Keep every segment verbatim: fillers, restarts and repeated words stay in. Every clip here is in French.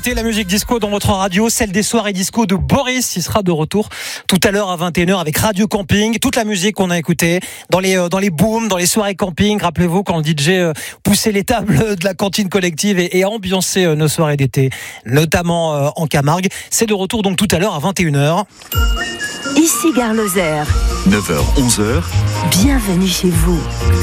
d'été, la musique disco dans votre radio, celle des soirées disco de Boris. Il sera de retour tout à l'heure à vingt et une heures avec Radio Camping. Toute la musique qu'on a écoutée dans les, dans les booms, dans les soirées camping. Rappelez-vous quand le D J poussait les tables de la cantine collective et, et ambiançait nos soirées d'été, notamment en Camargue. C'est de retour donc tout à l'heure à vingt et une heures. Ici Gare Lozère. neuf heures, onze heures. Bienvenue chez vous.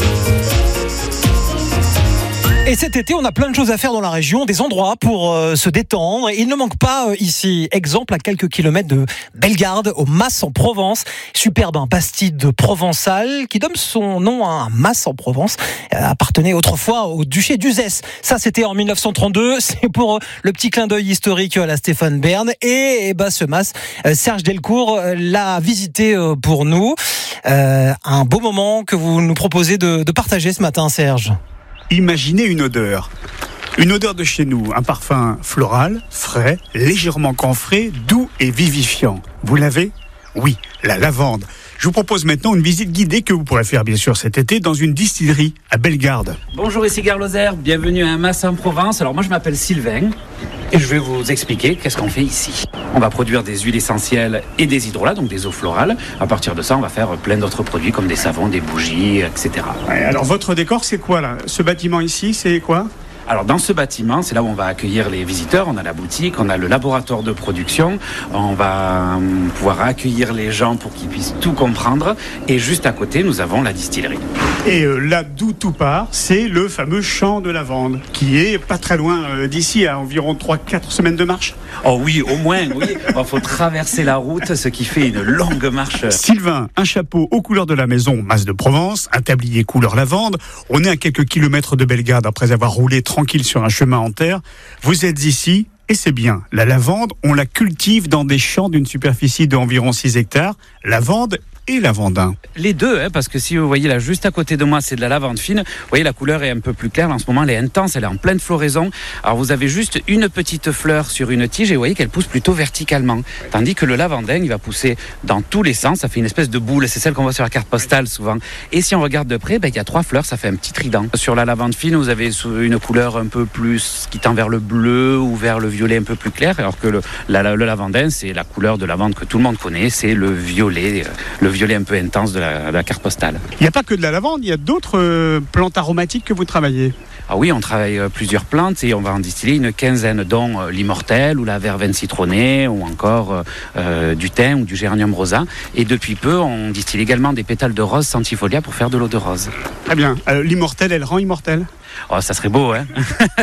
Et cet été, on a plein de choses à faire dans la région, des endroits pour euh, se détendre. Et il ne manque pas euh, ici, exemple, à quelques kilomètres de Bellegarde, au Mas en Provence. Superbe un bastide provençal qui donne son nom à un Mas en Provence. Euh, appartenait autrefois au duché d'Uzès. Ça, c'était en dix-neuf cent trente-deux. C'est pour euh, le petit clin d'œil historique à la Stéphane Bern. Et, et bah, ce Mas, euh, Serge Delcourt euh, l'a visité euh, pour nous. Euh, un beau moment que vous nous proposez de, de partager ce matin, Serge. Imaginez une odeur. Une odeur de chez nous, un parfum floral, frais, légèrement camphré, doux et vivifiant. Vous l'avez ? Oui, la lavande. Je vous propose maintenant une visite guidée que vous pourrez faire bien sûr cet été dans une distillerie à Bellegarde. Bonjour, ici Gare Lozère, bienvenue à un Mas en Provence. Alors moi je m'appelle Sylvain et je vais vous expliquer qu'est-ce qu'on fait ici. On va produire des huiles essentielles et des hydrolats, donc des eaux florales. À partir de ça, on va faire plein d'autres produits comme des savons, des bougies, et cetera. Ouais, alors votre décor c'est quoi là ? Ce bâtiment ici c'est quoi ? Alors dans ce bâtiment, c'est là où on va accueillir les visiteurs. On a la boutique, on a le laboratoire de production. On va pouvoir accueillir les gens pour qu'ils puissent tout comprendre. Et juste à côté, nous avons la distillerie. Et euh, là d'où tout part, c'est le fameux champ de lavande qui est pas très loin euh, d'ici, à environ trois quatre semaines de marche. Oh oui, au moins, oui. Il faut traverser la route, ce qui fait une longue marche. Sylvain, un chapeau aux couleurs de la maison Mas de Provence, un tablier couleur lavande. On est à quelques kilomètres de Bellegarde après avoir roulé tranquille sur un chemin en terre. Vous êtes ici et c'est bien. La lavande, on la cultive dans des champs d'une superficie d'environ six hectares. Lavande et lavandin. Les deux, hein, parce que si vous voyez là juste à côté de moi, c'est de la lavande fine. Vous voyez, la couleur est un peu plus claire. En ce moment, elle est intense, elle est en pleine floraison. Alors vous avez juste une petite fleur sur une tige et vous voyez qu'elle pousse plutôt verticalement. Tandis que le lavandin, il va pousser dans tous les sens. Ça fait une espèce de boule. C'est celle qu'on voit sur la carte postale souvent. Et si on regarde de près, ben, il y a trois fleurs, ça fait un petit trident. Sur la lavande fine, vous avez une couleur un peu plus qui tend vers le bleu ou vers le violet un peu plus clair. Alors que le, la, le lavandin, c'est la couleur de lavande que tout le monde connaît. C'est le violet, le violet un peu intense de la, de la carte postale. Il n'y a pas que de la lavande, il y a d'autres euh, plantes aromatiques que vous travaillez. Ah oui, on travaille euh, plusieurs plantes et on va en distiller une quinzaine, dont euh, l'immortelle ou la verveine citronnée ou encore euh, du thym ou du géranium rosa. Et depuis peu, on distille également des pétales de rose centifolia pour faire de l'eau de rose. Très bien. Euh, l'immortelle, elle rend immortelle ? Oh, ça serait beau, hein.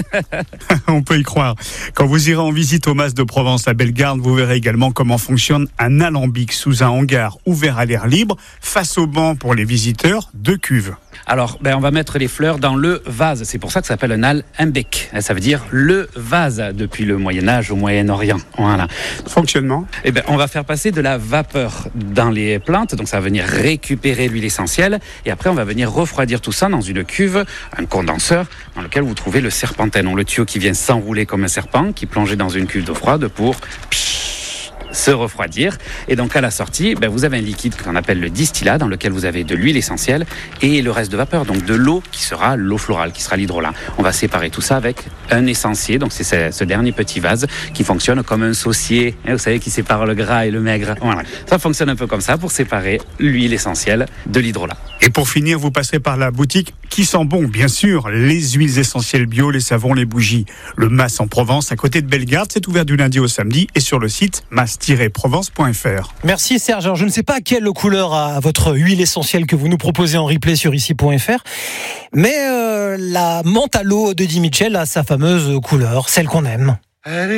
On peut y croire. Quand vous irez en visite au Mas de Provence à Bellegarde, vous verrez également comment fonctionne un alambic sous un hangar ouvert à l'air libre, face au banc pour les visiteurs, deux cuves. Alors, ben, on va mettre les fleurs dans le vase. C'est pour ça que ça s'appelle un alembic. Ça veut dire le vase depuis le Moyen-Âge au Moyen-Orient. Voilà. Fonctionnement. Eh ben, on va faire passer de la vapeur dans les plantes. Donc, ça va venir récupérer l'huile essentielle. Et après, on va venir refroidir tout ça dans une cuve, un condenseur, dans lequel vous trouvez le serpentin. Le tuyau qui vient s'enrouler comme un serpent, qui plongeait dans une cuve d'eau froide pour se refroidir. Et donc à la sortie, ben, vous avez un liquide qu'on appelle le distillat, dans lequel vous avez de l'huile essentielle et le reste de vapeur, donc de l'eau qui sera l'eau florale, qui sera l'hydrolat. On va séparer tout ça avec un essencier, donc c'est ce, ce dernier petit vase qui fonctionne comme un saucier, hein, vous savez, qui sépare le gras et le maigre. Voilà. Ça fonctionne un peu comme ça pour séparer l'huile essentielle de l'hydrolat. Et pour finir, vous passerez par la boutique qui sent bon, bien sûr, les huiles essentielles bio, les savons, les bougies. Le Mas en Provence, à côté de Bellegarde, c'est ouvert du lundi au samedi et sur le site mas tiret provence point f r. Merci Serge. Alors, je ne sais pas quelle couleur a votre huile essentielle que vous nous proposez en replay sur ici point f r, mais euh, la menthe à l'eau de Di Michel a sa fameuse couleur, celle qu'on aime.